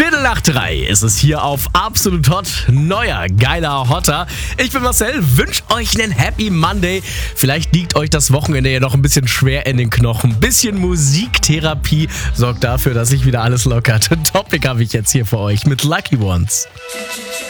2:45 ist es hier auf Absolut Hot. Neuer, geiler Hotter. Ich bin Marcel, wünsche euch einen Happy Monday. Vielleicht liegt euch das Wochenende ja noch ein bisschen schwer in den Knochen. Bisschen Musiktherapie sorgt dafür, dass sich wieder alles lockert. Topic habe ich jetzt hier für euch mit Lucky Ones.